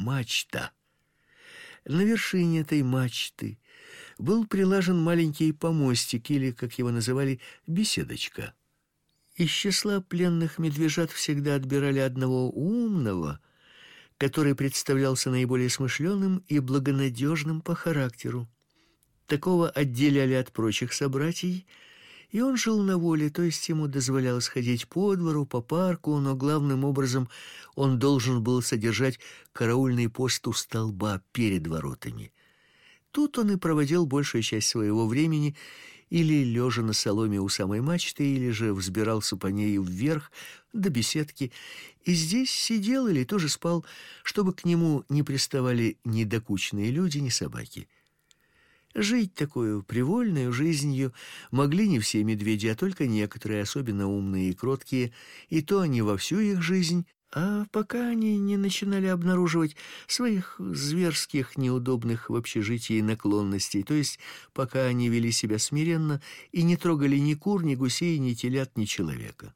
мачта. На вершине этой мачты был прилажен маленький помостик, или, как его называли, беседочка. Из числа пленных медвежат всегда отбирали одного умного, который представлялся наиболее смышленым и благонадежным по характеру. Такого отделяли от прочих собратьей, и он жил на воле, то есть ему дозволялось ходить по двору, по парку, но главным образом он должен был содержать караульный пост у столба перед воротами. Тут он и проводил большую часть своего времени, или лежа на соломе у самой мачты, или же взбирался по ней вверх до беседки, и здесь сидел или тоже спал, чтобы к нему не приставали ни докучные люди, ни собаки. Жить такой привольной жизнью могли не все медведи, а только некоторые, особенно умные и кроткие, и то не во всю их жизнь, а пока они не начинали обнаруживать своих зверских, неудобных в общежитии наклонностей, то есть пока они вели себя смиренно и не трогали ни кур, ни гусей, ни телят, ни человека.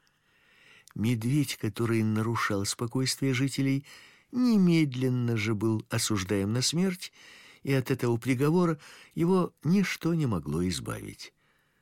Медведь, который нарушал спокойствие жителей, немедленно же был осуждаем на смерть, и от этого приговора его ничто не могло избавить.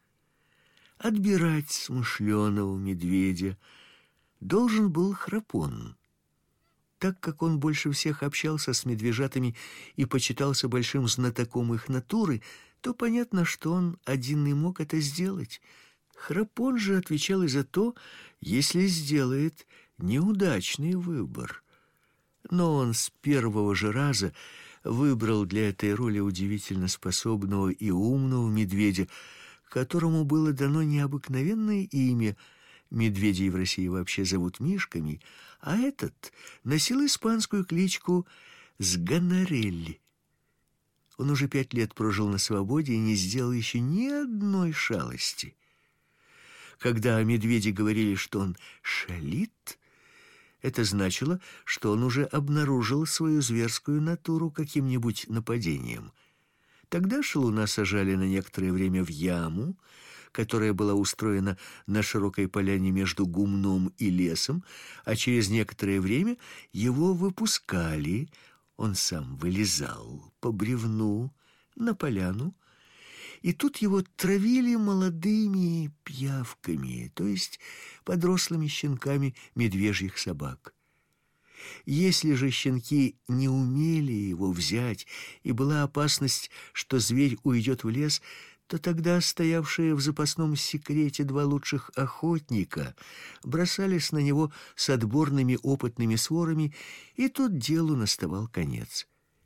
Отбирать смышленого медведя должен был Храпон. Так как он больше всех общался с медвежатами и почитался большим знатоком их натуры, то понятно, что он один и мог это сделать. Храпон же отвечал и за то, если сделает неудачный выбор. Но он с первого же раза выбрал для этой роли удивительно способного и умного медведя, которому было дано необыкновенное имя. Медведей в России вообще зовут мишками, а этот носил испанскую кличку Сганарелли. Он уже 5 лет прожил на свободе и не сделал еще ни одной шалости. Когда о медведе говорили, что он шалит, это значило, что он уже обнаружил свою зверскую натуру каким-нибудь нападением. Тогда шалуна сажали на некоторое время в яму, которая была устроена на широкой поляне между гумном и лесом, а через некоторое время его выпускали, он сам вылезал по бревну на поляну, и тут его травили молодыми пиявками, то есть подрослыми щенками медвежьих собак. Если же щенки не умели его взять, и была опасность, что зверь уйдет в лес, то тогда стоявшие в запасном секрете 2 лучших охотника бросались на него с отборными опытными сворами, и тут делу наставал конец.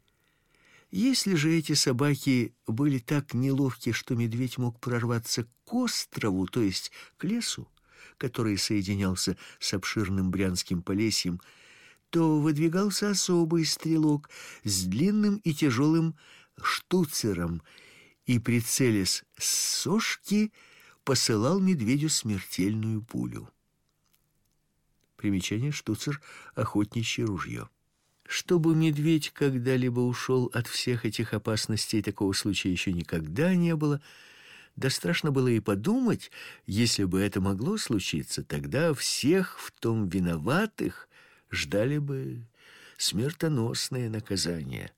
Если же эти собаки были так неловки, что медведь мог прорваться к острову, то есть к лесу, который соединялся с обширным Брянским Полесьем, то выдвигался особый стрелок с длинным и тяжелым штуцером, и, прицелясь с сошки, посылал медведю смертельную пулю. Примечание: штуцер — охотничье ружье. Чтобы медведь когда-либо ушел от всех этих опасностей, такого случая еще никогда не было. Да страшно было и подумать, если бы это могло случиться, тогда всех в том виноватых ждали бы смертоносное наказание.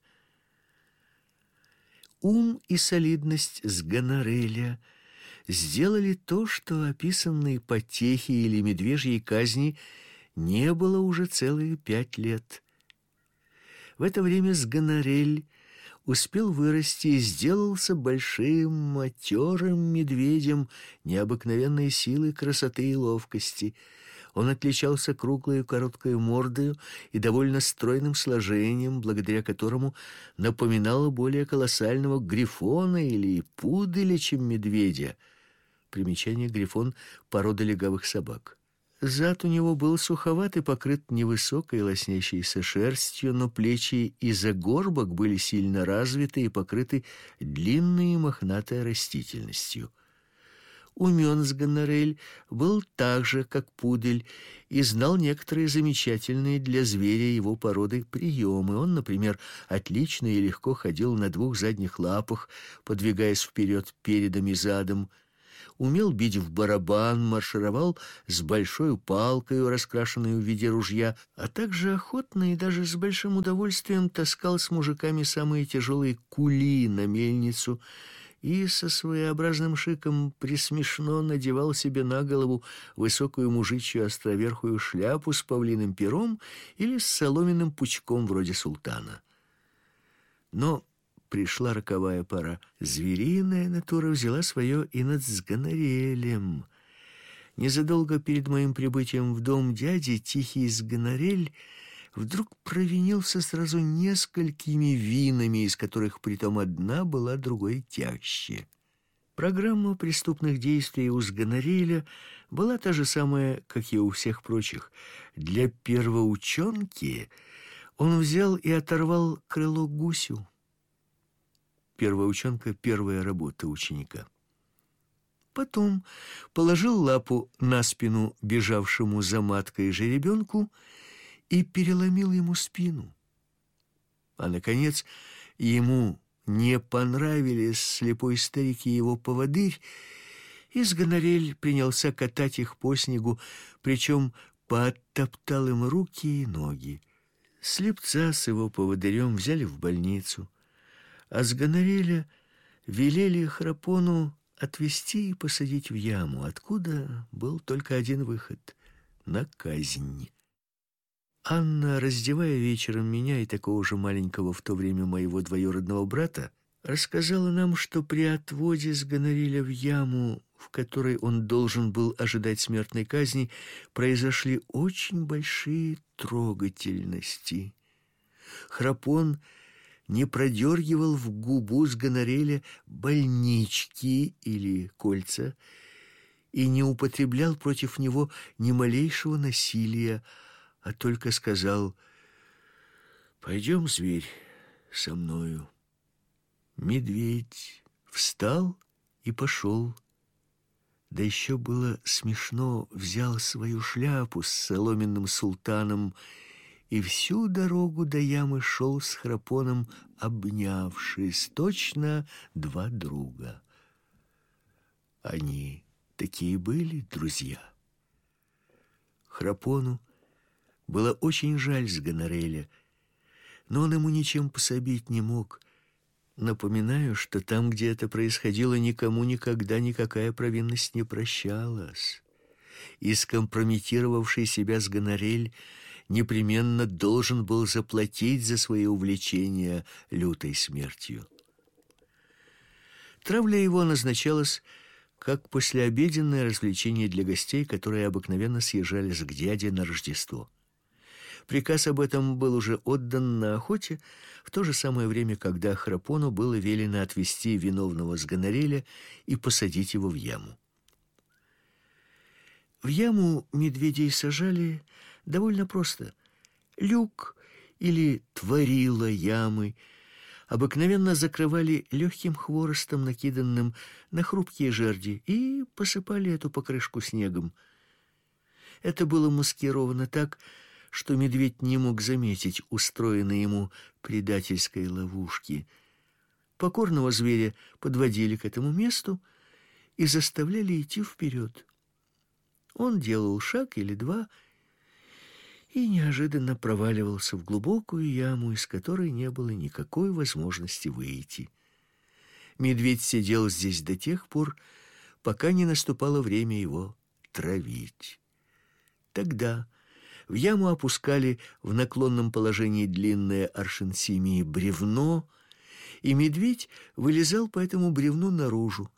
Ум и солидность Сганарелля сделали то, что описанной потехи или медвежьей казни не было уже целые 5 лет. В это время Сганарель успел вырасти и сделался большим матерым медведем необыкновенной силы, красоты и ловкости. Он отличался круглой короткой мордою и довольно стройным сложением, благодаря которому напоминал более колоссального грифона или пуделя, чем медведя. Примечание: грифон — порода легавых собак. Зад у него был суховат и покрыт невысокой лоснящейся шерстью, но плечи и загорбок были сильно развиты и покрыты длинной и мохнатой растительностью. Умен Сганарель был так же, как пудель, и знал некоторые замечательные для зверя его породы приемы. Он, например, отлично и легко ходил на 2 задних лапах, подвигаясь вперед передом и задом. умел бить в барабан, маршировал с большой палкой, раскрашенной в виде ружья, а также охотно и даже с большим удовольствием таскал с мужиками самые тяжелые кули на мельницу и со своеобразным шиком присмешно надевал себе на голову высокую мужичью островерхую шляпу с павлиным пером или с соломенным пучком вроде султана. Но пришла роковая пора. Звериная натура взяла свое и над Сгонорелем. Незадолго перед моим прибытием в дом дяди тихий Сгонорель вдруг провинился сразу несколькими винами, из которых притом одна была другой тягче. Программа преступных действий у Сгонореля была та же самая, как и у всех прочих. Для первоученки он взял и оторвал крыло гусю. Первоученка — первая работа ученика. Потом положил лапу на спину бежавшему за маткой жеребенку и переломил ему спину. А, наконец, ему не понравились слепой старик и его поводырь, и Сгонорель принялся катать их по снегу, причем пооттоптал им руки и ноги. Слепца с его поводырем взяли в больницу, а Сгонореля велели Храпону отвезти и посадить в яму, откуда был только один выход — на казнь. Анна, раздевая вечером меня и такого же маленького в то время моего двоюродного брата, рассказала нам, что при отводе Сгонореля в яму, в которой он должен был ожидать смертной казни, произошли очень большие трогательности. Храпон не продергивал в губу Сгонореля больнички или кольца и не употреблял против него ни малейшего насилия, а только сказал: «Пойдем, зверь, со мною». Медведь встал и пошел. Да еще было смешно, взял свою шляпу с соломенным султаном и всю дорогу до ямы шел с Храпоном, обнявшись, точно два друга. Они такие были друзья. Храпону было очень жаль Сгонореля, но он ему ничем пособить не мог. Напоминаю, что там, где это происходило, никому никогда никакая провинность не прощалась, и скомпрометировавший себя Сгонорель непременно должен был заплатить за свои увлечения лютой смертью. Травля его назначалась как послеобеденное развлечение для гостей, которые обыкновенно съезжались к дяде на Рождество. Приказ об этом был уже отдан на охоте в то же самое время, когда Храпону было велено отвезти виновного Сгонореля и посадить его в яму. В яму медведей сажали довольно просто. Люк или творило ямы обыкновенно закрывали легким хворостом, накиданным на хрупкие жерди, и посыпали эту покрышку снегом. Это было маскировано так, что медведь не мог заметить устроенной ему предательской ловушки. Покорного зверя подводили к этому месту и заставляли идти вперед. Он делал шаг или два и неожиданно проваливался в глубокую яму, из которой не было никакой возможности выйти. Медведь сидел здесь до тех пор, пока не наступало время его травить. Тогда в яму опускали в наклонном положении длинное аршин семи бревно, и медведь вылезал по этому бревну наружу.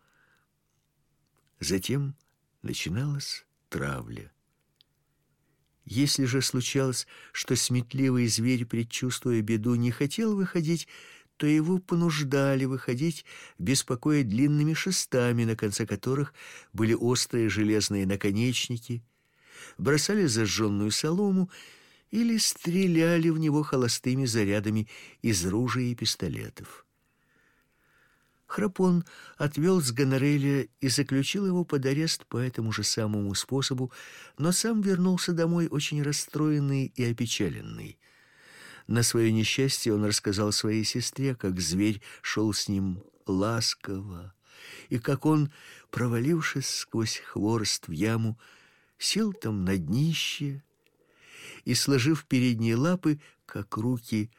Затем начиналась травля. Если же случалось, что сметливый зверь, предчувствуя беду, не хотел выходить, то его понуждали выходить, беспокоя длинными шестами, на конце которых были острые железные наконечники, бросали зажженную солому или стреляли в него холостыми зарядами из ружей и пистолетов. Храпон отвел Сгонореля и заключил его под арест по этому же самому способу, но сам вернулся домой очень расстроенный и опечаленный. На свое несчастье он рассказал своей сестре, как зверь шел с ним ласково, и как он, провалившись сквозь хворост в яму, сел там на днище и, сложив передние лапы, как руки,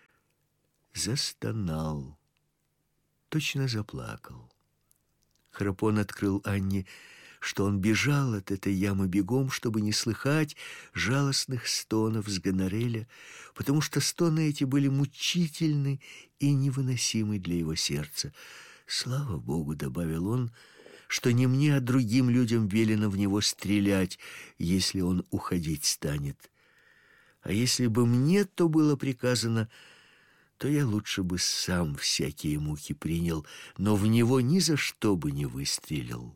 застонал, точно заплакал. Храпон открыл Анне, что он бежал от этой ямы бегом, чтобы не слыхать жалостных стонов с гонореля, потому что стоны эти были мучительны и невыносимы для его сердца. «Слава Богу», — добавил он, — «что не мне, а другим людям велено в него стрелять, если он уходить станет. А если бы мне то было приказано, то я лучше бы сам всякие муки принял, но в него ни за что бы не выстрелил».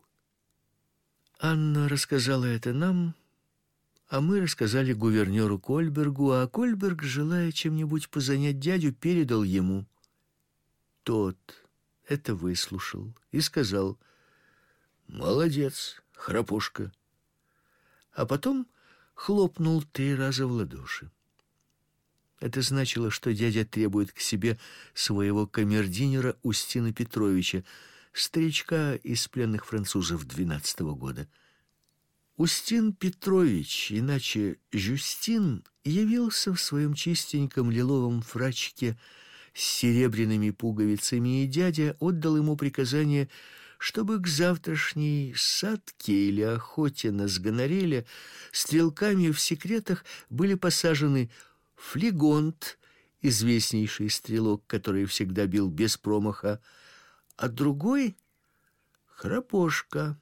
Анна рассказала это нам, а мы рассказали гувернёру Кольбергу, а Кольберг, желая чем-нибудь позанять дядю, передал ему. Тот это выслушал и сказал: «Молодец, храпушка», а потом хлопнул 3 раза в ладоши. Это значило, что дядя требует к себе своего камердинера Устина Петровича, старичка из пленных французов 12-го года. Устин Петрович, иначе Жюстин, явился в своем чистеньком лиловом фрачке с серебряными пуговицами, и дядя отдал ему приказание, чтобы к завтрашней садке или охоте на сгонореля стрелками в секретах были посажены Флегонт, известнейший стрелок, который всегда бил без промаха, а другой — Храпошка.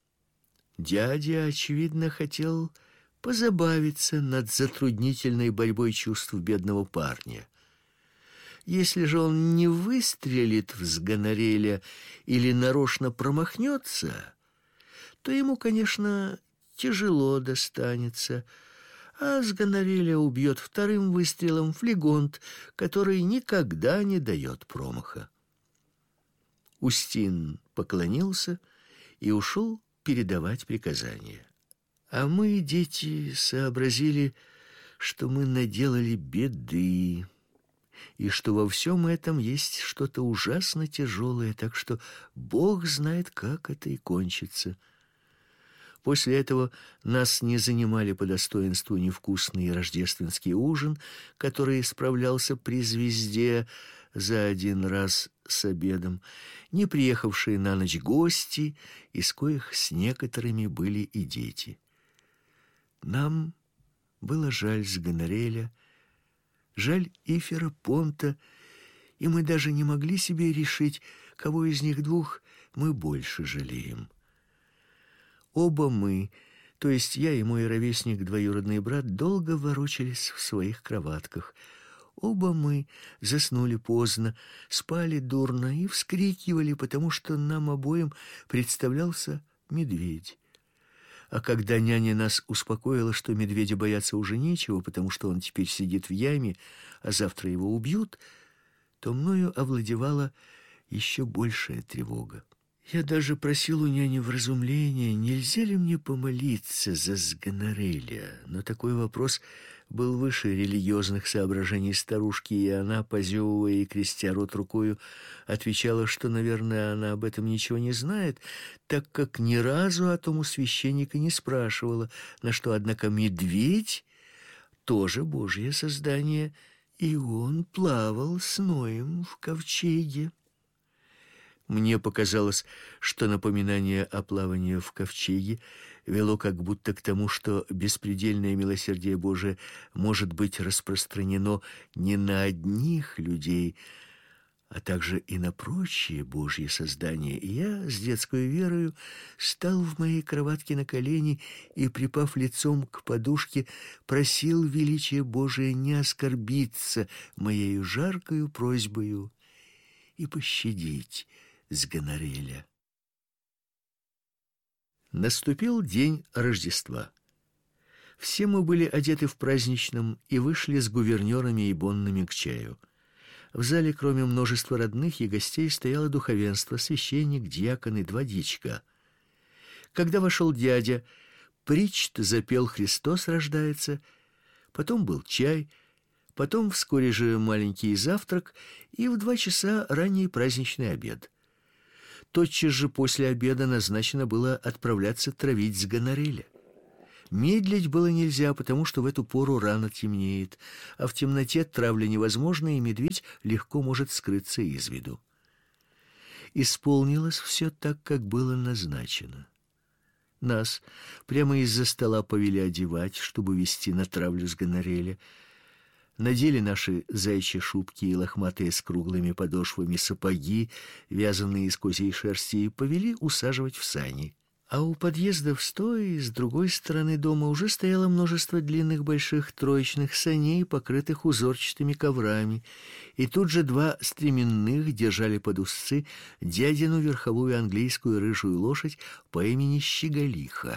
Дядя, очевидно, хотел позабавиться над затруднительной борьбой чувств бедного парня. Если же он не выстрелит в сгонореля или нарочно промахнется, то ему, конечно, тяжело достанется, а сгонореля убьет 2-м выстрелом Флегонт, который никогда не дает промаха. Устин поклонился и ушел передавать приказания. А мы, дети, сообразили, что мы наделали беды, и что во всем этом есть что-то ужасно тяжелое, так что Бог знает, как это и кончится. После этого нас не занимали по достоинству невкусный рождественский ужин, который справлялся при звезде за 1 раз с обедом, не приехавшие на ночь гости, из коих с некоторыми были и дети. Нам было жаль сгонореля, жаль и Ферапонта, и мы даже не могли себе решить, кого из них 2 мы больше жалеем. Оба мы, то есть я и мой ровесник, двоюродный брат, долго ворочались в своих кроватках. Оба мы заснули поздно, спали дурно и вскрикивали, потому что нам обоим представлялся медведь. А когда няня нас успокоила, что медведя бояться уже нечего, потому что он теперь сидит в яме, а завтра его убьют, то мною овладевала еще большая тревога. Я даже просил у няни вразумления, нельзя ли мне помолиться за сгонореля, но такой вопрос был выше религиозных соображений старушки, и она, позевывая и крестя рот рукою, отвечала, что, наверное, она об этом ничего не знает, так как ни разу о том у священника не спрашивала, на что, однако, медведь тоже Божье создание, и он плавал с Ноем в ковчеге. Мне показалось, что напоминание о плавании в ковчеге вело как будто к тому, что беспредельное милосердие Божие может быть распространено не на одних людей, а также и на прочие Божьи создания. И я с детской верою стал в моей кроватке на колени и, припав лицом к подушке, просил величия Божия не оскорбиться моею жаркою просьбою и пощадить сгонореля. Наступил день Рождества. Все мы были одеты в праздничном и вышли с гувернёрами и бонными к чаю. В зале, кроме множества родных и гостей, стояло духовенство, священник, диакон и 2 дьячка. Когда вошел дядя, причт запел «Христос рождается», потом был чай, потом вскоре же маленький завтрак и в 2 часа ранний праздничный обед. тотчас же после обеда назначено было отправляться травить с Гонореля. Медлить было нельзя, потому что в эту пору рано темнеет, а в темноте травля невозможна, и медведь легко может скрыться из виду. Исполнилось все так, как было назначено. Нас прямо из-за стола повели одевать, чтобы везти на травлю с Гонореля. Надели наши заячьи шубки и лохматые с круглыми подошвами сапоги, вязаные из козьей шерсти, и повели усаживать в сани. А у подъездов с той и с другой стороны дома уже стояло множество длинных больших троечных саней, покрытых узорчатыми коврами, и тут же два стременных держали под узцы дядину верховую английскую рыжую лошадь по имени Щеголиха.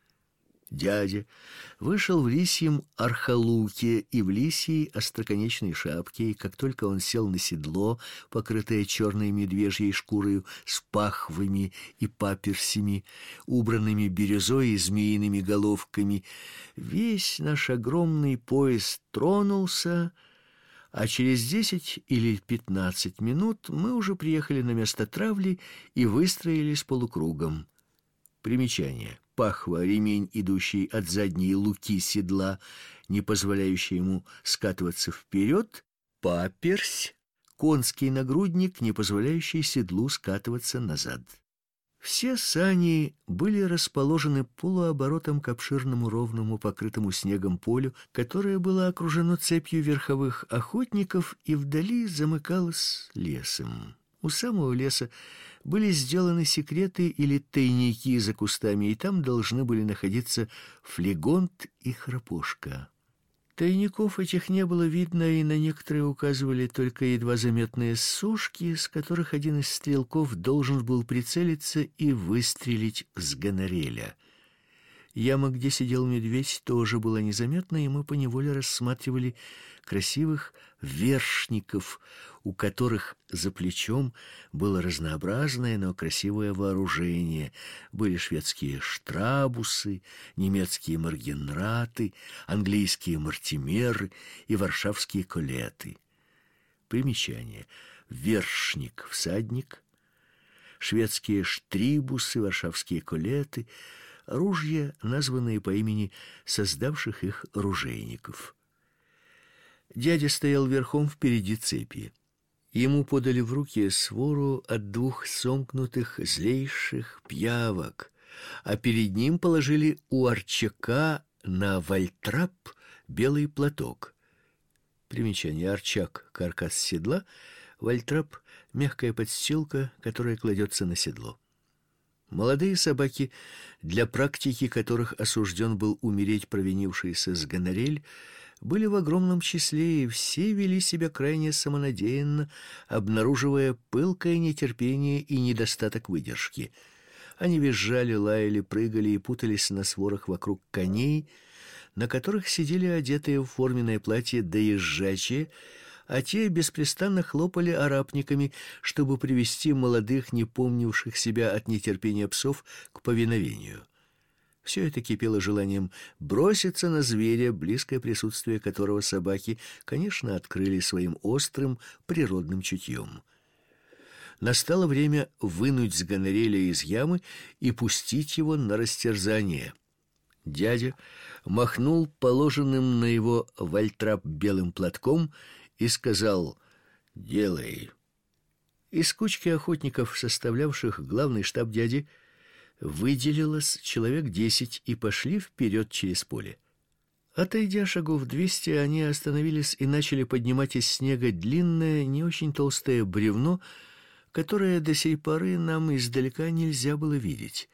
Дядя вышел в лисьем архалуке и в лисьей остроконечной шапке, и как только он сел на седло, покрытое черной медвежьей шкурой с пахвами и паперсями, убранными бирюзой и змеиными головками, весь наш огромный поезд тронулся, а через 10 или 15 минут мы уже приехали на место травли и выстроились полукругом. Примечание. Пахва — ремень, идущий от задней луки седла, не позволяющий ему скатываться вперед. Паперсь — конский нагрудник, не позволяющий седлу скатываться назад. Все сани были расположены полуоборотом к обширному ровному покрытому снегом полю, которое было окружено цепью верховых охотников и вдали замыкалось лесом. У самого леса были сделаны секреты или тайники за кустами, и там должны были находиться Флегонт и Храпушка. Тайников этих не было видно, и на некоторые указывали только едва заметные сушки, с которых один из стрелков должен был прицелиться и выстрелить с Гонореля. Яма, где сидел медведь, тоже была незаметна, и мы поневоле рассматривали красивых вершников, у которых за плечом было разнообразное, но красивое вооружение. Были шведские штрабусы, немецкие маргенраты, английские мортимеры и варшавские колеты. Примечание. Вершник — всадник, шведские штрибусы, варшавские колеты — ружья, названные по имени создавших их ружейников. Дядя стоял верхом впереди цепи. Ему подали в руки свору от 2 сомкнутых злейших пиявок, а перед ним положили у арчака на вальтрап белый платок. Примечание. Арчак — каркас седла, вальтрап — мягкая подстилка, которая кладется на седло. Молодые собаки, для практики которых осужден был умереть провинившийся с Гонорель, были в огромном числе, и все вели себя крайне самонадеянно, обнаруживая пылкое нетерпение и недостаток выдержки. Они визжали, лаяли, прыгали и путались на сворах вокруг коней, на которых сидели одетые в форменное платье доезжачие, а те беспрестанно хлопали арапниками, чтобы привести молодых, не помнивших себя от нетерпения псов, к повиновению. Все это кипело желанием броситься на зверя, близкое присутствие которого собаки, конечно, открыли своим острым природным чутьем. Настало время вынуть с Гонореля из ямы и пустить его на растерзание. Дядя махнул положенным на его вальтрап белым платком и сказал: «Делай». Из кучки охотников, составлявших главный штаб дяди, выделилось человек 10 и пошли вперед через поле. Отойдя шагов 200, они остановились и начали поднимать из снега длинное, не очень толстое бревно, которое до сей поры нам издалека нельзя было видеть.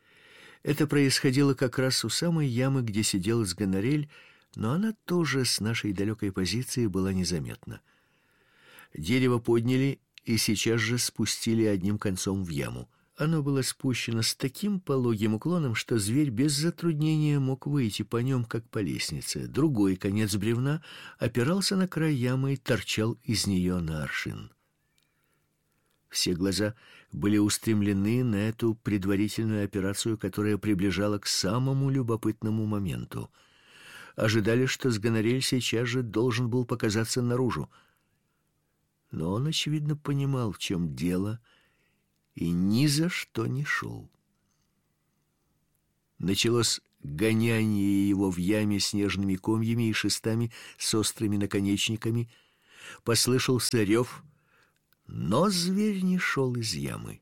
Это происходило как раз у самой ямы, где сидел Гонорель, но она тоже с нашей далекой позиции была незаметна. Дерево подняли и сейчас же спустили одним концом в яму. Оно было спущено с таким пологим уклоном, что зверь без затруднения мог выйти по нем, как по лестнице. Другой конец бревна опирался на край ямы и торчал из нее на аршин. Все глаза были устремлены на эту предварительную операцию, которая приближала к самому любопытному моменту. Ожидали, что Гонорель сейчас же должен был показаться наружу. Но он, очевидно, понимал, в чем дело, и ни за что не шел. Началось гоняние его в яме снежными комьями и шестами с острыми наконечниками. Послышался рев, но зверь не шел из ямы.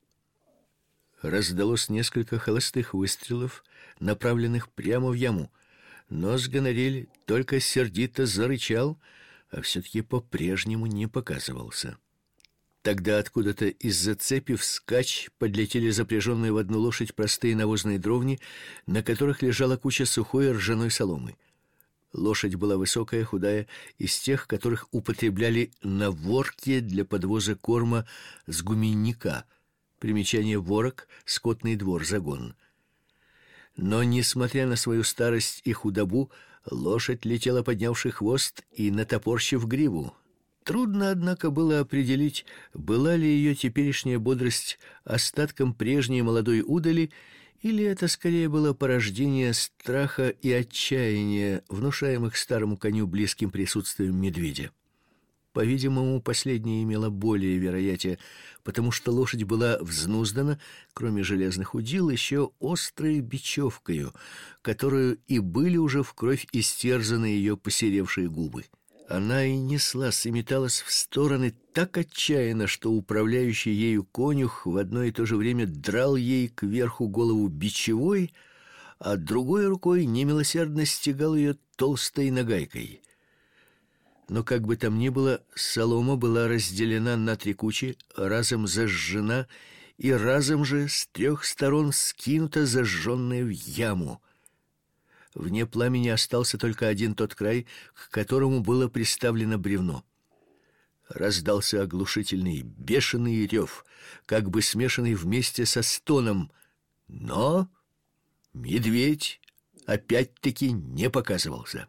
Раздалось несколько холостых выстрелов, направленных прямо в яму, но Сгонорель только сердито зарычал, а все-таки по-прежнему не показывался. Тогда откуда-то из-за цепи вскачь подлетели запряженные в одну лошадь простые навозные дровни, на которых лежала куча сухой ржаной соломы. Лошадь была высокая, худая, из тех, которых употребляли на ворке для подвоза корма с гуменника. Примечание: ворок — скотный двор, загон. Но, несмотря на свою старость и худобу, лошадь летела, поднявши хвост и натопорщив гриву. Трудно, однако, было определить, была ли ее теперешняя бодрость остатком прежней молодой удали, или это скорее было порождение страха и отчаяния, внушаемых старому коню близким присутствием медведя. По-видимому, последнее имело более вероятие, потому что лошадь была взнуздана, кроме железных удил, еще острой бечевкою, которую и были уже в кровь истерзаны ее посеревшие губы. Она и неслась, и металась в стороны так отчаянно, что управляющий ею конюх в одно и то же время драл ей кверху голову бичевой, а другой рукой немилосердно стегал ее толстой нагайкой. Но как бы там ни было, солома была разделена на 3 кучи, разом зажжена и разом же с 3 сторон скинута, зажженная в яму. Вне пламени остался только один тот край, к которому было приставлено бревно. Раздался оглушительный, бешеный рев, как бы смешанный вместе со стоном, но медведь опять-таки не показывался.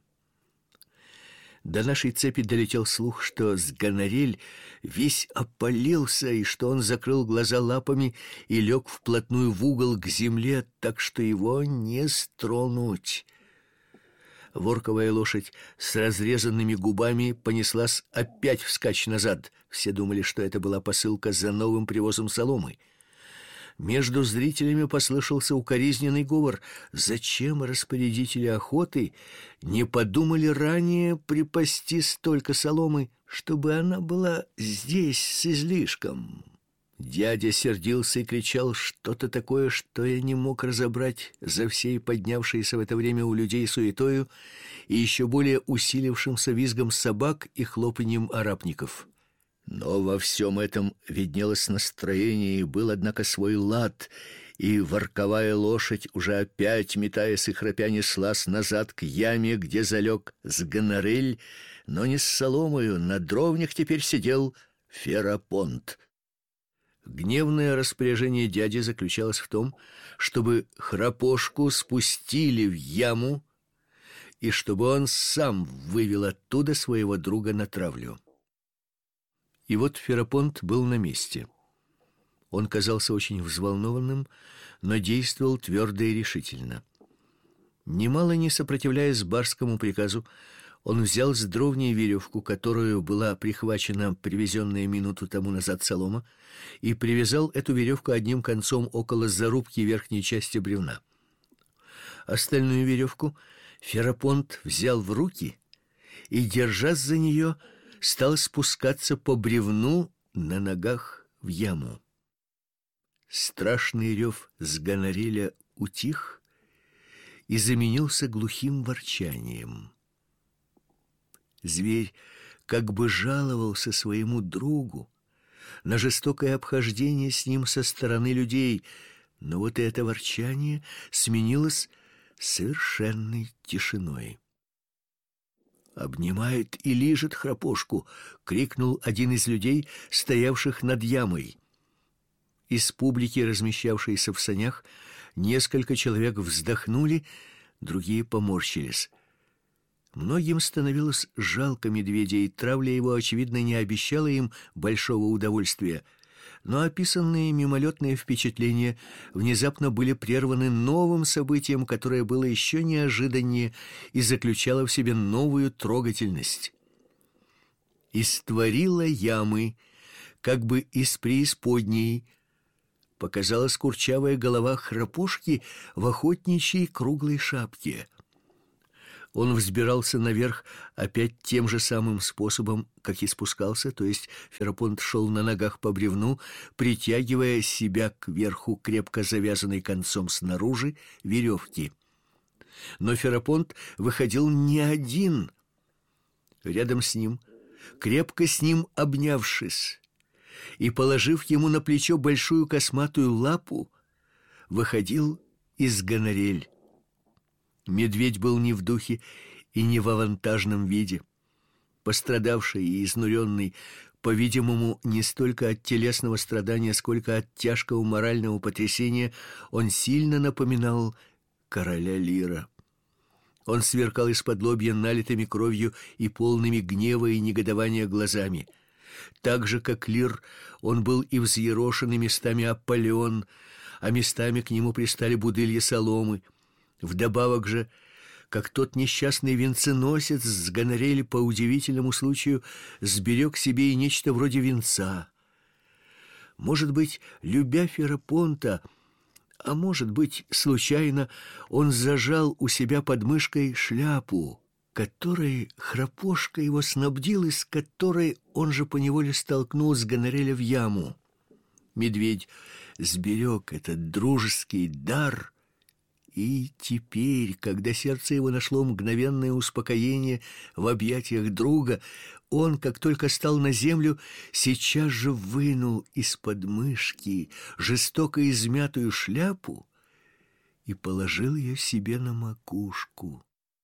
До нашей цепи долетел слух, что Сгонорель весь опалился, и что он закрыл глаза лапами и лег вплотную в угол к земле, так что его не стронуть. Ворковая лошадь с разрезанными губами понеслась опять вскачь назад. Все думали, что это была посылка за новым привозом соломы. Между зрителями послышался укоризненный говор. Зачем распорядители охоты не подумали ранее припасти столько соломы, чтобы она была здесь с излишком? Дядя сердился и кричал что-то такое, что я не мог разобрать за всей поднявшейся в это время у людей суетою и еще более усилившимся визгом собак и хлопаньем арапников. Но во всем этом виднелось настроение, и был, однако, свой лад, и ворковая лошадь, уже опять метаясь и храпя, неслась назад к яме, где залег Сгонорель, но не с соломою, на дровнях теперь сидел Ферапонт. Гневное распоряжение дяди заключалось в том, чтобы Храпошку спустили в яму и чтобы он сам вывел оттуда своего друга на травлю. И вот Ферапонт был на месте. Он казался очень взволнованным, но действовал твердо и решительно. Немало не сопротивляясь барскому приказу, он взял с дровней веревку, которую была прихвачена привезенная минуту тому назад солома, и привязал эту веревку одним концом около зарубки верхней части бревна. Остальную веревку Ферапонт взял в руки и, держась за нее, стал спускаться по бревну на ногах в яму. Страшный рев Сгонореля утих и заменился глухим ворчанием. Зверь как бы жаловался своему другу на жестокое обхождение с ним со стороны людей, но вот это ворчание сменилось совершенной тишиной. «Обнимает и лижет Храпошку!» — крикнул один из людей, стоявших над ямой. Из публики, размещавшейся в санях, несколько человек вздохнули, другие поморщились. Многим становилось жалко медведя, и травля его, очевидно, не обещала им большого удовольствия. Но описанные мимолетные впечатления внезапно были прерваны новым событием, которое было еще неожиданнее и заключало в себе новую трогательность. Из творила ямы, как бы из преисподней, показалась курчавая голова Храпушки в охотничьей круглой шапке. Он взбирался наверх опять тем же самым способом, как и спускался, то есть Ферапонт шел на ногах по бревну, притягивая себя кверху крепко завязанной концом снаружи веревки. Но Ферапонт выходил не один. Рядом с ним, крепко с ним обнявшись и положив ему на плечо большую косматую лапу, выходил Изгонорель. Медведь был не в духе и не в авантажном виде. Пострадавший и изнуренный, по-видимому, не столько от телесного страдания, сколько от тяжкого морального потрясения, он сильно напоминал короля Лира. Он сверкал из-под-лобья налитыми кровью и полными гнева и негодования глазами. Так же, как Лир, он был и взъерошенный, местами опален, а местами к нему пристали будылья соломы. Вдобавок же, как тот несчастный венценосец, Сгонорель по удивительному случаю сберег себе и нечто вроде венца. Может быть, любя Ферапонта, а может быть, случайно, он зажал у себя под мышкой шляпу, которой Храпушка его снабдил, и с которой он же поневоле столкнул Сгонореля в яму. Медведь сберег этот дружеский дар. И теперь, когда сердце его нашло мгновенное успокоение в объятиях друга, он, как только стал на землю, сейчас же вынул из-под мышки жестоко измятую шляпу и положил ее себе на макушку.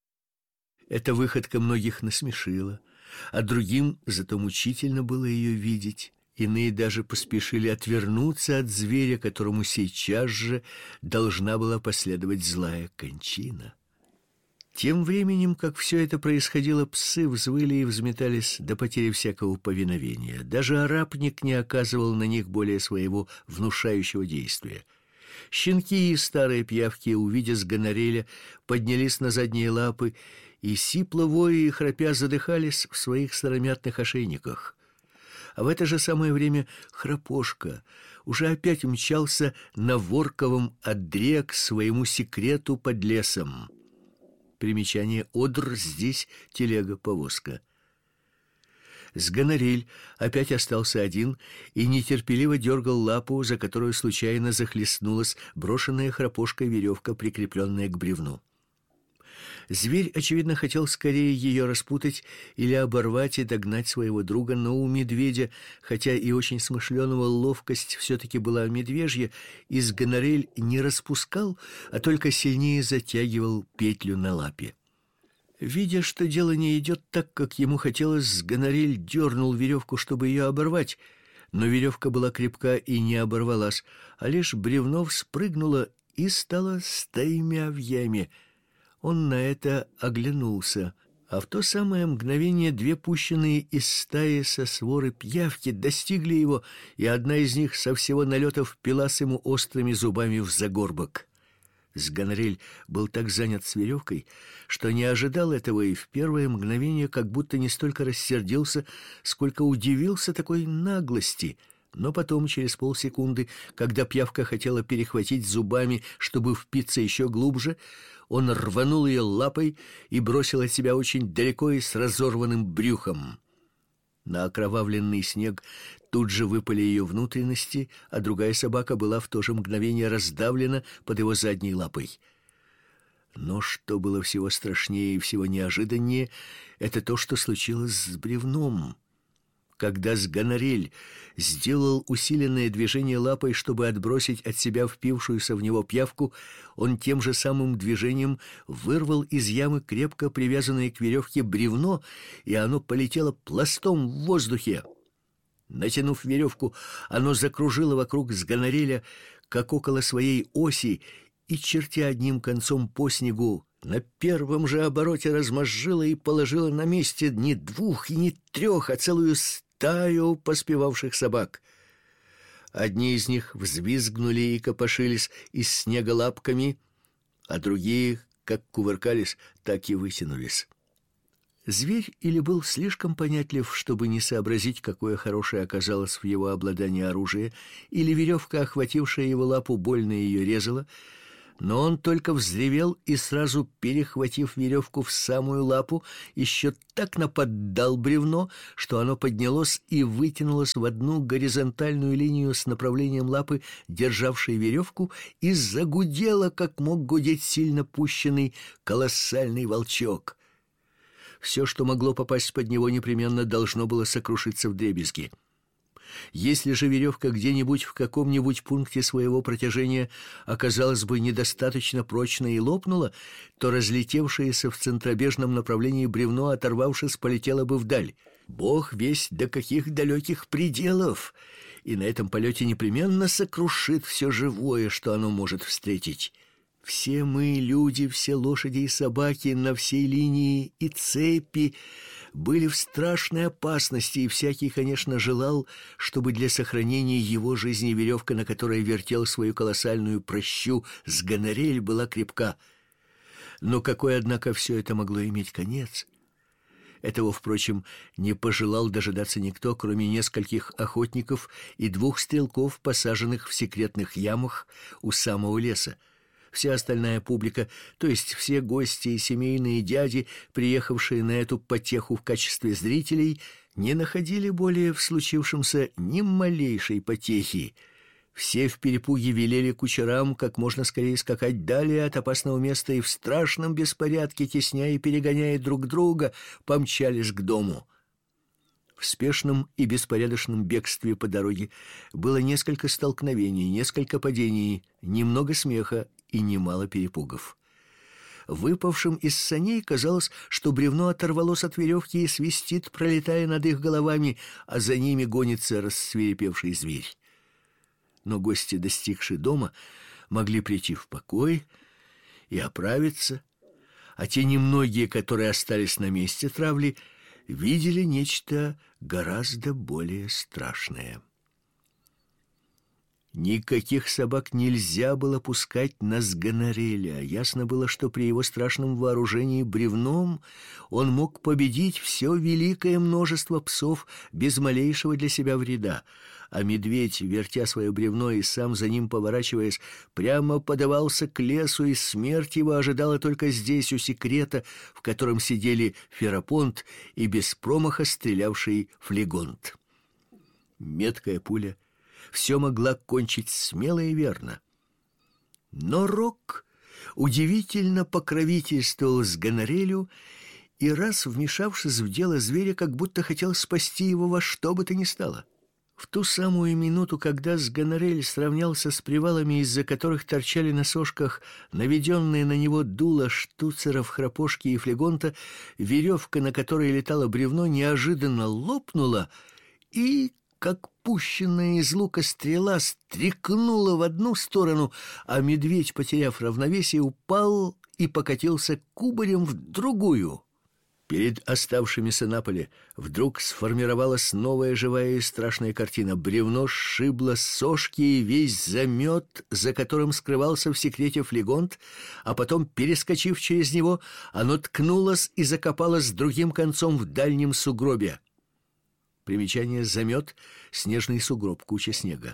Эта выходка многих насмешила, а другим зато мучительно было ее видеть. Иные даже поспешили отвернуться от зверя, которому сейчас же должна была последовать злая кончина. Тем временем, как все это происходило, псы взвыли и взметались до потери всякого повиновения. Даже арапник не оказывал на них более своего внушающего действия. Щенки и старые пиявки, увидя Сгонореля, поднялись на задние лапы и, сипло воя и храпя, задыхались в своих сыромятных ошейниках. А в это же самое время Храпушка уже опять мчался на ворковом одре к своему секрету под лесом. Примечание: одр здесь телега-повозка. Сгонорель опять остался один и нетерпеливо дергал лапу, за которую случайно захлестнулась брошенная Храпушкой веревка, прикрепленная к бревну. Зверь, очевидно, хотел скорее ее распутать или оборвать и догнать своего друга, но у медведя, хотя и очень смышленого, ловкость все-таки была медвежья, и Сгонорель не распускал, а только сильнее затягивал петлю на лапе. Видя, что дело не идет так, как ему хотелось, Сгонорель дернул веревку, чтобы ее оборвать, но веревка была крепка и не оборвалась, а лишь бревно спрыгнуло и стало стаймя в яме. Он на это оглянулся, а в то самое мгновение две пущенные из стаи со своры пиявки достигли его, и одна из них со всего налета впилась ему острыми зубами в загорбок. Сгонорель был так занят с веревкой, что не ожидал этого и в первое мгновение как будто не столько рассердился, сколько удивился такой наглости. Но потом, через полсекунды, когда пиявка хотела перехватить зубами, чтобы впиться еще глубже, он рванул ее лапой и бросил от себя очень далеко и с разорванным брюхом. На окровавленный снег тут же выпали ее внутренности, а другая собака была в то же мгновение раздавлена под его задней лапой. Но что было всего страшнее и всего неожиданнее, это то, что случилось с бревном. Когда Сгонорель сделал усиленное движение лапой, чтобы отбросить от себя впившуюся в него пиявку, он тем же самым движением вырвал из ямы крепко привязанное к веревке бревно, и оно полетело пластом в воздухе. Натянув веревку, оно закружило вокруг Сгонореля, как около своей оси, и, чертя одним концом по снегу, на первом же обороте размозжило и положило на месте не двух и не трех, а целую стаю поспевавших собак. Одни из них взвизгнули и копошились из снега лапками, а другие, как кувыркались, так и вытянулись. Зверь или был слишком понятлив, чтобы не сообразить, какое хорошее оказалось в его обладании оружие, или веревка, охватившая его лапу, больно ее резала, но он только взревел и сразу, перехватив веревку в самую лапу, еще так наподдал бревно, что оно поднялось и вытянулось в одну горизонтальную линию с направлением лапы, державшей веревку, и загудело, как мог гудеть сильно пущенный колоссальный волчок. Все, что могло попасть под него, непременно должно было сокрушиться вдребезги. Если же веревка где-нибудь в каком-нибудь пункте своего протяжения оказалась бы недостаточно прочной и лопнула, то разлетевшееся в центробежном направлении бревно, оторвавшись, полетело бы вдаль. Бог весть до каких далеких пределов, и на этом полете непременно сокрушит все живое, что оно может встретить. Все мы, люди, все лошади и собаки на всей линии и цепи были в страшной опасности, и всякий, конечно, желал, чтобы для сохранения его жизни веревка, на которой вертел свою колоссальную пращу с гонорель, была крепка. Но какой, однако, все это могло иметь конец? Этого, впрочем, не пожелал дожидаться никто, кроме нескольких охотников и 2 стрелков, посаженных в секретных ямах у самого леса. Вся остальная публика, то есть все гости и семейные дяди, приехавшие на эту потеху в качестве зрителей, не находили более в случившемся ни малейшей потехи. Все в перепуге велели кучерам как можно скорее скакать далее от опасного места и в страшном беспорядке, тесняя и перегоняя друг друга, помчались к дому. В спешном и беспорядочном бегстве по дороге было несколько столкновений, несколько падений, немного смеха и немало перепугов. Выпавшим из саней казалось, что бревно оторвалось от веревки и свистит, пролетая над их головами, а за ними гонится рассвирепевший зверь. Но гости, достигшие дома, могли прийти в покой и оправиться, а те немногие, которые остались на месте травли, видели нечто гораздо более страшное. Никаких собак нельзя было пускать на Сгонореля. Ясно было, что при его страшном вооружении бревном он мог победить все великое множество псов без малейшего для себя вреда. А медведь, вертя свое бревно и сам за ним поворачиваясь, прямо подавался к лесу, и смерть его ожидала только здесь, у секрета, в котором сидели Ферапонт и без промаха стрелявший Флегонт. Меткая пуля все могла кончить смело и верно. Но Рок удивительно покровительствовал Сгонорелю и, раз вмешавшись в дело зверя, как будто хотел спасти его во что бы то ни стало. В ту самую минуту, когда Сгонорель сравнялся с привалами, из-за которых торчали на сошках наведенные на него дула штуцеров, Храпошки и Флегонта, веревка, на которой летало бревно, неожиданно лопнула и, как пущенная из лука стрела, стрекнула в одну сторону, а медведь, потеряв равновесие, упал и покатился кубарем в другую. Перед оставшимися на поле вдруг сформировалась новая живая и страшная картина. Бревно сшибло с сошки и весь замет, за которым скрывался в секрете Флегонт, а потом, перескочив через него, оно ткнулось и закопалось другим концом в дальнем сугробе. Примечание: замет — снежный сугроб, куча снега.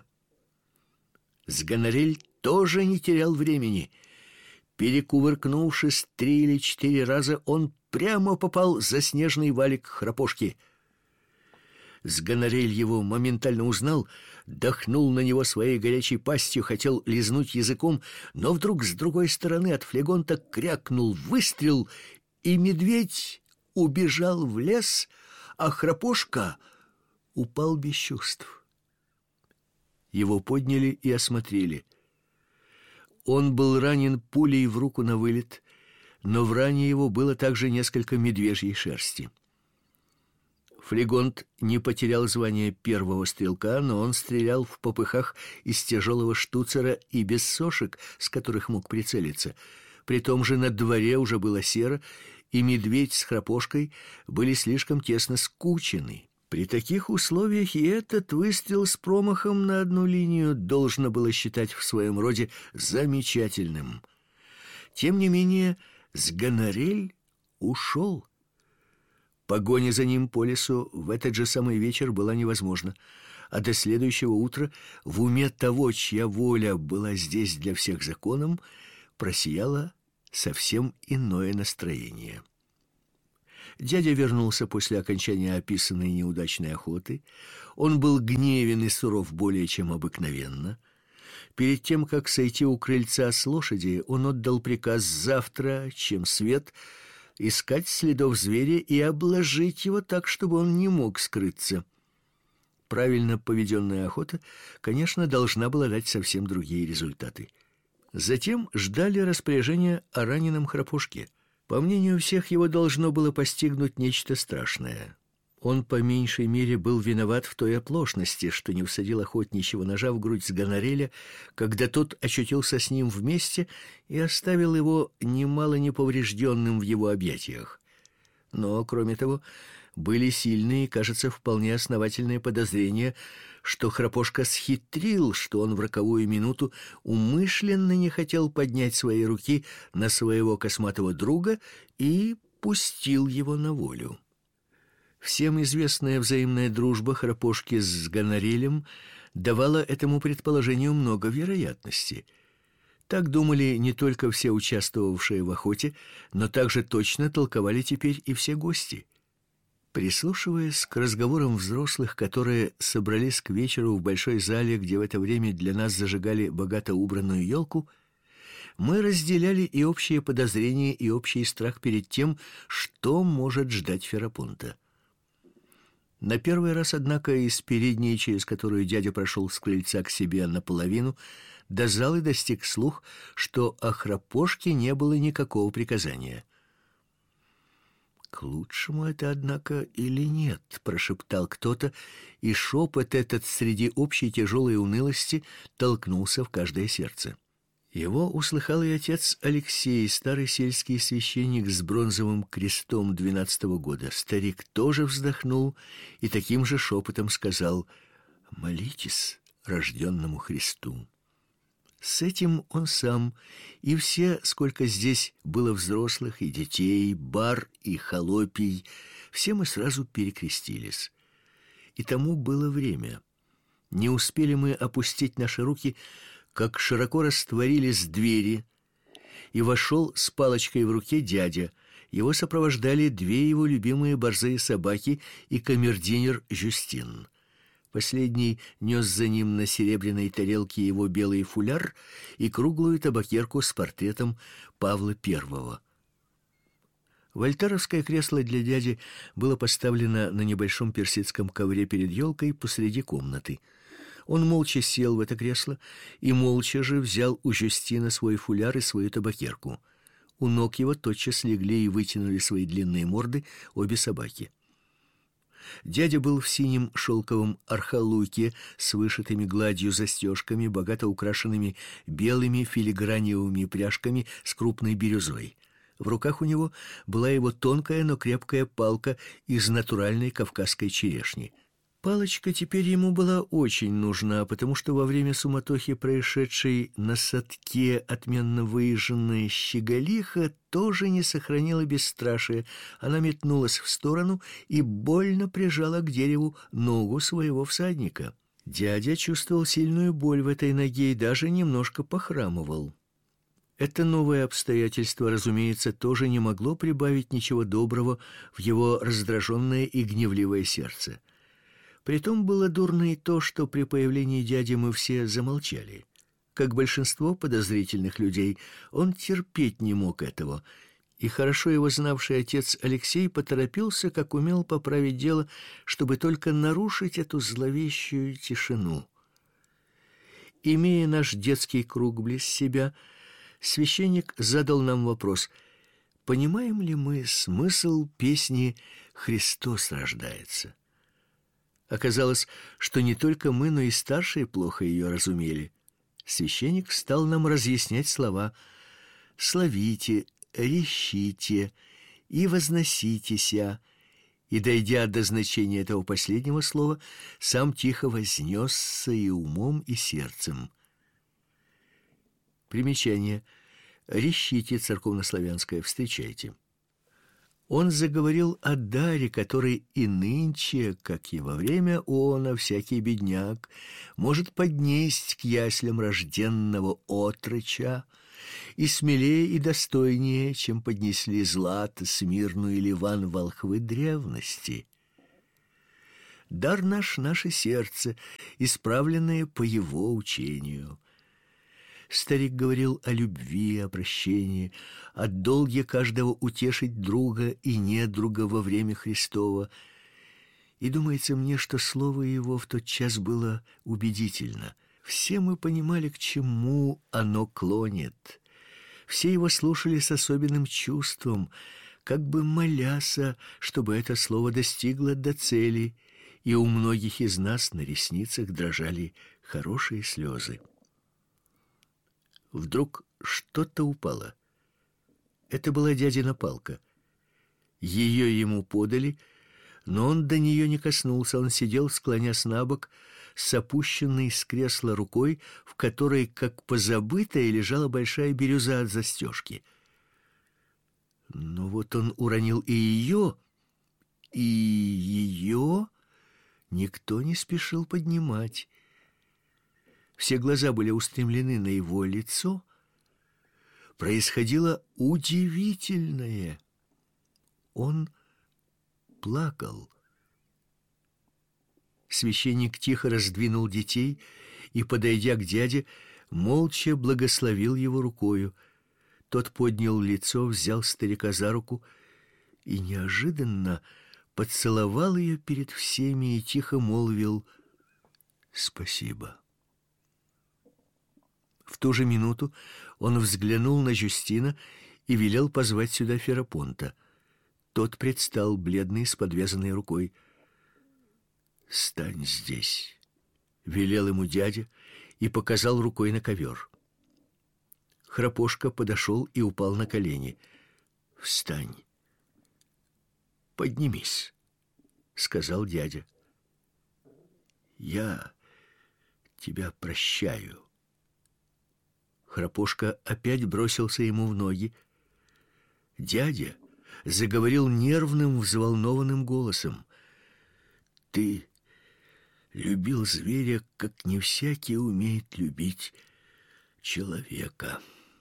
Сгонорель тоже не терял времени. Перекувыркнувшись 3 или 4 раза, он прямо попал за снежный валик Храпошки. Сгонорель его моментально узнал, дохнул на него своей горячей пастью, хотел лизнуть языком, но вдруг с другой стороны от Флегонта крякнул выстрел, и медведь убежал в лес, а Храпошка упал без чувств. Его подняли и осмотрели. Он был ранен пулей в руку на вылет, но в ране его было также несколько медвежьей шерсти. Флегонт не потерял звания первого стрелка, но он стрелял в попыхах из тяжелого штуцера и без сошек, с которых мог прицелиться. При том же на дворе уже было серо, и медведь с Храпошкой были слишком тесно скучены. При таких условиях и этот выстрел с промахом на одну линию должно было считать в своем роде замечательным. Тем не менее, Сгонорель ушел. Погоня за ним по лесу в этот же самый вечер была невозможна, а до следующего утра в уме того, чья воля была здесь для всех законом, просияло совсем иное настроение. Дядя вернулся после окончания описанной неудачной охоты. Он был гневен и суров более чем обыкновенно. Перед тем, как сойти у крыльца с лошади, он отдал приказ завтра, чем свет, искать следов зверя и обложить его так, чтобы он не мог скрыться. Правильно поведенная охота, конечно, должна была дать совсем другие результаты. Затем ждали распоряжения о раненом Храпушке. По мнению всех, его должно было постигнуть нечто страшное. Он по меньшей мере был виноват в той оплошности, что не всадил охотничьего ножа в грудь Сгонареля, когда тот очутился с ним вместе и оставил его немало неповрежденным в его объятиях. Но, кроме того, были сильные, кажется, вполне основательные подозрения, что Храпошка схитрил, что он в роковую минуту умышленно не хотел поднять свои руки на своего косматого друга и пустил его на волю. Всем известная взаимная дружба Храпошки с Гонорелем давала этому предположению много вероятности. Так думали не только все участвовавшие в охоте, но также точно толковали теперь и все гости. Прислушиваясь к разговорам взрослых, которые собрались к вечеру в большой зале, где в это время для нас зажигали богато убранную елку, мы разделяли и общие подозрения, и общий страх перед тем, что может ждать Ферапонта. На первый раз, однако, из передней, через которую дядя прошел с крыльца к себе наполовину, до залы достиг слух, что о Храпошке не было никакого приказания. «К лучшему это, однако, или нет?» — прошептал кто-то, и шепот этот среди общей тяжелой унылости толкнулся в каждое сердце. Его услыхал и отец Алексей, старый сельский священник с бронзовым крестом 12-го года. Старик тоже вздохнул и таким же шепотом сказал: «Молитесь рожденному Христу». С этим он сам и все, сколько здесь было взрослых и детей, бар и холопий, все мы сразу перекрестились. И тому было время. Не успели мы опустить наши руки, как широко растворились двери, и вошел с палочкой в руке дядя. Его сопровождали две его любимые борзые собаки и камердинер Жюстин. Последний нес за ним на серебряной тарелке его белый фуляр и круглую табакерку с портретом Павла I. Вольтеровское кресло для дяди было поставлено на небольшом персидском ковре перед елкой посреди комнаты. Он молча сел в это кресло и молча же взял у Жюстина свой фуляр и свою табакерку. У ног его тотчас легли и вытянули свои длинные морды обе собаки. Дядя был в синем шелковом архалуке с вышитыми гладью застежками, богато украшенными белыми филиграневыми пряжками с крупной бирюзой. В руках у него была его тонкая, но крепкая палка из натуральной кавказской черешни. Палочка теперь ему была очень нужна, потому что во время суматохи, происшедшей на садке, отменно выезженная щеголиха тоже не сохранила бесстрашия. Она метнулась в сторону и больно прижала к дереву ногу своего всадника. Дядя чувствовал сильную боль в этой ноге и даже немножко похрамывал. Это новое обстоятельство, разумеется, тоже не могло прибавить ничего доброго в его раздраженное и гневливое сердце. Притом было дурно и то, что при появлении дяди мы все замолчали. Как большинство подозрительных людей, он терпеть не мог этого, и хорошо его знавший отец Алексей поторопился, как умел, поправить дело, чтобы только нарушить эту зловещую тишину. Имея наш детский круг близ себя, священник задал нам вопрос: понимаем ли мы смысл песни «Христос рождается»? Оказалось, что не только мы, но и старшие плохо ее разумели. Священник стал нам разъяснять слова: «Славите, рещите и возноситеся», и, дойдя до значения этого последнего слова, сам тихо вознесся и умом, и сердцем. Примечание. Рещите, церковнославянское, встречайте. Он заговорил о даре, который и нынче, как и во время она, всякий бедняк может поднесть к яслям рожденного отроча, и смелее и достойнее, чем поднесли Злата, Смирну или Иван волхвы древности. Дар наш — наше сердце, исправленное по его учению. Старик говорил о любви, о прощении, о долге каждого утешить друга и недруга во время Христова. И думается мне, что слово его в тот час было убедительно. Все мы понимали, к чему оно клонит. Все его слушали с особенным чувством, как бы моляся, чтобы это слово достигло до цели, и у многих из нас на ресницах дрожали хорошие слезы. Вдруг что-то упало. Это была дядина палка. Ее ему подали, но он до нее не коснулся. Он сидел, склонясь набок, с опущенной с кресла рукой, в которой, как позабытая, лежала большая бирюза от застежки. Но вот он уронил и ее никто не спешил поднимать. Все глаза были устремлены на его лицо. Происходило удивительное. Он плакал. Священник тихо раздвинул детей и, подойдя к дяде, молча благословил его рукою. Тот поднял лицо, взял старика за руку и неожиданно поцеловал ее перед всеми и тихо молвил: «Спасибо». В ту же минуту он взглянул на Жюстина и велел позвать сюда Ферапонта. Тот предстал, бледный, с подвязанной рукой. «Стань здесь», — велел ему дядя и показал рукой на ковер. Храпошка подошел и упал на колени. «Встань, поднимись», — сказал дядя. «Я тебя прощаю». Храпошка опять бросился ему в ноги. Дядя заговорил нервным, взволнованным голосом: «Ты любил зверя, как не всякий умеет любить человека.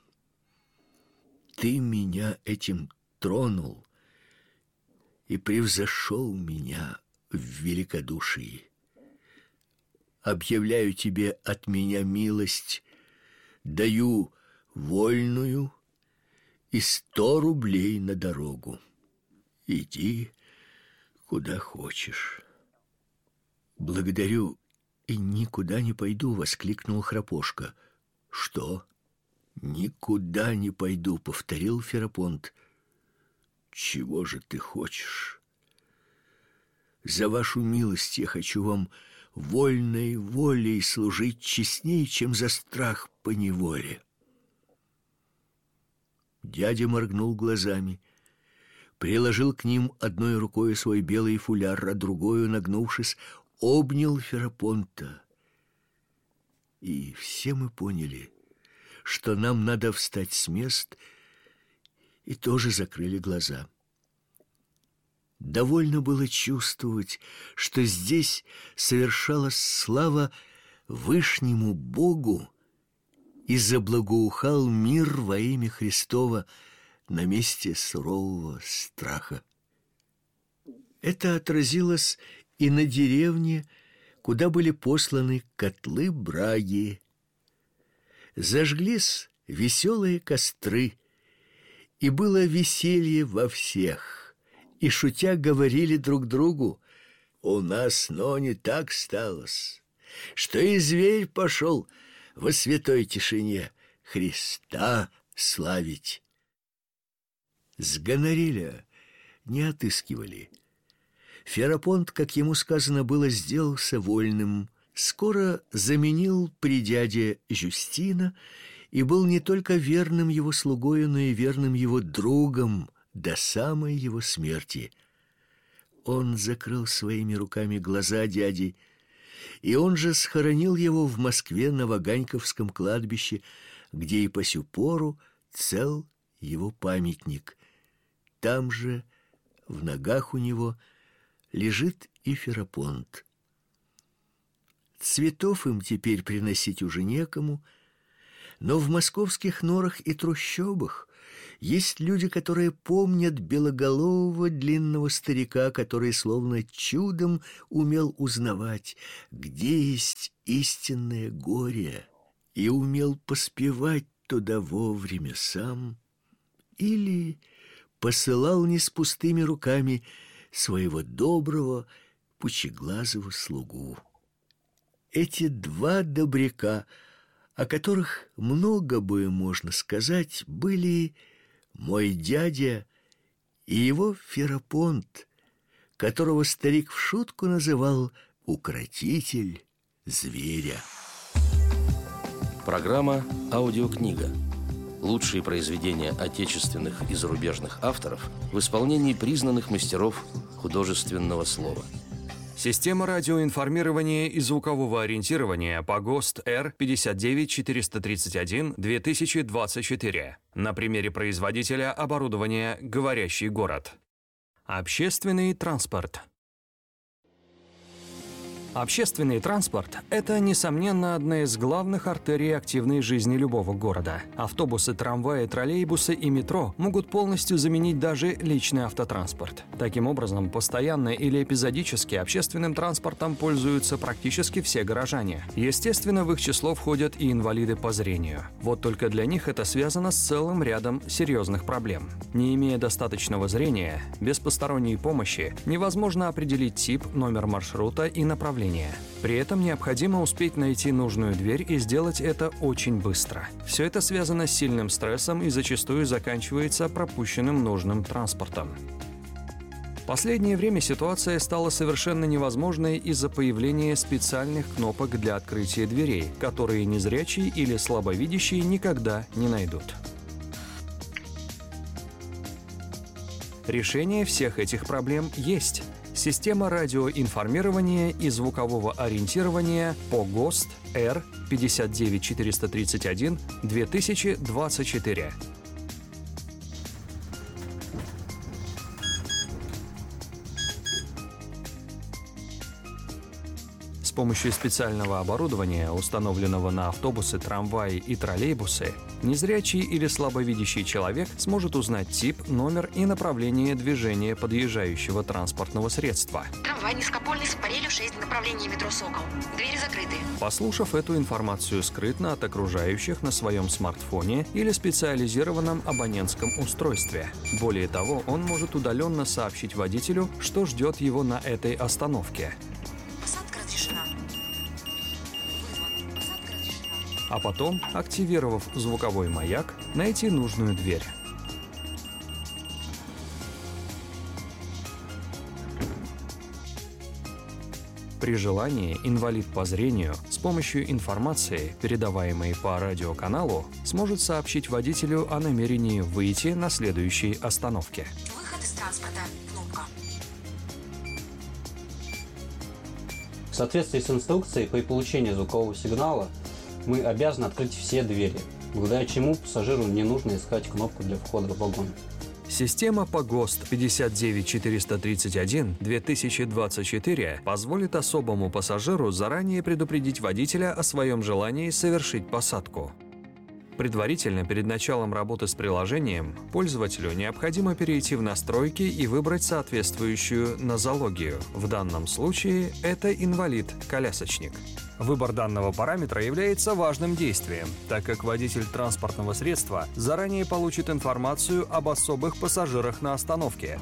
Ты меня этим тронул и превзошел меня в великодушии. Объявляю тебе от меня милость, даю вольную и 100 рублей на дорогу. Иди куда хочешь». «Благодарю и никуда не пойду», — воскликнул Храпошка. «Что? Никуда не пойду», — повторил Ферапонт. «Чего же ты хочешь?» «За вашу милость я хочу вам вольной волей служить честнее, чем за страх по неволе». Дядя моргнул глазами, приложил к ним одной рукой свой белый фуляр, а другою, нагнувшись, обнял Ферапонта. И все мы поняли, что нам надо встать с мест, и тоже закрыли глаза. Довольно было чувствовать, что здесь совершалась слава Вышнему Богу, и заблагоухал мир во имя Христова на месте сурового страха. Это отразилось и на деревне, куда были посланы котлы браги. Зажглись веселые костры, и было веселье во всех, и, шутя, говорили друг другу: «У нас, но не так сталось, что и зверь пошел во святой тишине Христа славить». С Гонореля не отыскивали. Ферапонт, как ему сказано было, сделался вольным, скоро заменил при дяде Жюстина и был не только верным его слугою, но и верным его другом до самой его смерти. Он закрыл своими руками глаза дяди, и он же схоронил его в Москве на Ваганьковском кладбище, где и по сю пору цел его памятник. Там же в ногах у него лежит и Ферапонт. Цветов им теперь приносить уже некому, но в московских норах и трущобах есть люди, которые помнят белоголового длинного старика, который словно чудом умел узнавать, где есть истинное горе, и умел поспевать туда вовремя сам, или посылал не с пустыми руками своего доброго пучеглазого слугу. Эти два добряка, о которых много бы можно сказать, были мой дядя и его Ферапонт, которого старик в шутку называл укротитель зверя. Программа «Аудиокнига». Лучшие произведения отечественных и зарубежных авторов в исполнении признанных мастеров художественного слова. Система радиоинформирования и звукового ориентирования по ГОСТ R59431-2024. На примере производителя оборудования «Говорящий город». Общественный транспорт. Общественный транспорт – это, несомненно, одна из главных артерий активной жизни любого города. Автобусы, трамваи, троллейбусы и метро могут полностью заменить даже личный автотранспорт. Таким образом, постоянно или эпизодически общественным транспортом пользуются практически все горожане. Естественно, в их число входят и инвалиды по зрению. Вот только для них это связано с целым рядом серьезных проблем. Не имея достаточного зрения, без посторонней помощи невозможно определить тип, номер маршрута и направление. При этом необходимо успеть найти нужную дверь и сделать это очень быстро. Все это связано с сильным стрессом и зачастую заканчивается пропущенным нужным транспортом. В последнее время ситуация стала совершенно невозможной из-за появления специальных кнопок для открытия дверей, которые незрячие или слабовидящие никогда не найдут. Решение всех этих проблем есть. Система радиоинформирования и звукового ориентирования по ГОСТ R59431-2024. С помощью специального оборудования, установленного на автобусы, трамваи и троллейбусы, незрячий или слабовидящий человек сможет узнать тип, номер и направление движения подъезжающего транспортного средства. Трамвай низкопольный с парелью 6, направление метро «Сокол». Двери закрыты. Послушав эту информацию скрытно от окружающих на своем смартфоне или специализированном абонентском устройстве. Более того, он может удаленно сообщить водителю, что ждет его на этой остановке. Посадка разрешена. Посадка разрешена. А потом, активировав звуковой маяк, найти нужную дверь. При желании инвалид по зрению с помощью информации, передаваемой по радиоканалу, сможет сообщить водителю о намерении выйти на следующей остановке. Выход из транспорта. Кнопка. В соответствии с инструкцией, при получении звукового сигнала мы обязаны открыть все двери, благодаря чему пассажиру не нужно искать кнопку для входа в вагон. Система по ГОСТ 59431-2024 позволит особому пассажиру заранее предупредить водителя о своем желании совершить посадку. Предварительно, перед началом работы с приложением, пользователю необходимо перейти в настройки и выбрать соответствующую нозологию. В данном случае это инвалид-колясочник. Выбор данного параметра является важным действием, так как водитель транспортного средства заранее получит информацию об особых пассажирах на остановке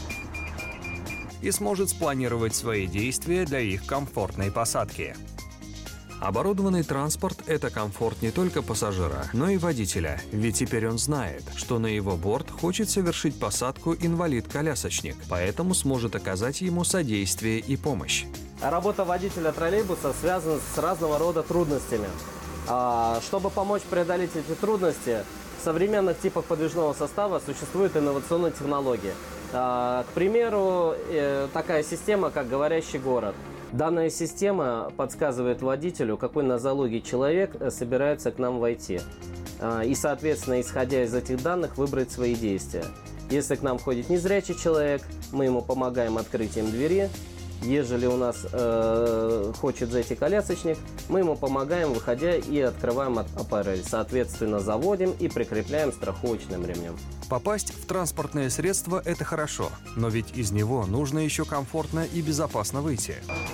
и сможет спланировать свои действия для их комфортной посадки. Оборудованный транспорт – это комфорт не только пассажира, но и водителя, ведь теперь он знает, что на его борт хочет совершить посадку инвалид-колясочник, поэтому сможет оказать ему содействие и помощь. Работа водителя троллейбуса связана с разного рода трудностями. Чтобы помочь преодолеть эти трудности, в современных типах подвижного состава существуют инновационные технологии. К примеру, такая система, как «Говорящий город». Данная система подсказывает водителю, какой нозологии человек собирается к нам войти. И, соответственно, исходя из этих данных, выбрать свои действия. Если к нам входит незрячий человек, мы ему помогаем открытием двери. Ежели у нас хочет зайти колясочник, мы ему помогаем, выходя, и открываем аппарель. Соответственно, заводим и прикрепляем страховочным ремнем. Попасть в транспортное средство – это хорошо, но ведь из него нужно еще комфортно и безопасно выйти.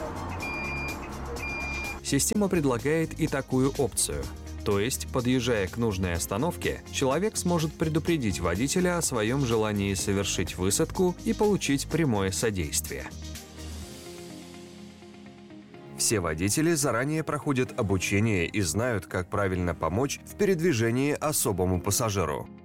Система предлагает и такую опцию. То есть, подъезжая к нужной остановке, человек сможет предупредить водителя о своем желании совершить высадку и получить прямое содействие. Все водители заранее проходят обучение и знают, как правильно помочь в передвижении особому пассажиру.